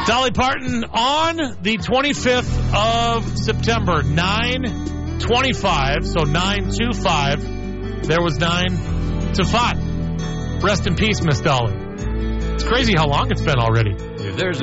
Dolly Parton on the 25th of September, 9:25, so 9:25. There was 9 to 5. Rest in peace, Miss Dolly. It's crazy how long it's been already.